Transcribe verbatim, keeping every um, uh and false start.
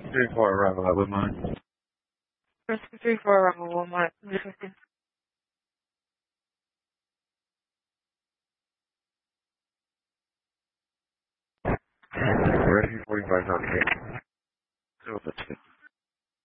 three four arrival at Woodmont. Rescue three four arrival Woodmont. fifteen. Rescue forty-five, not okay.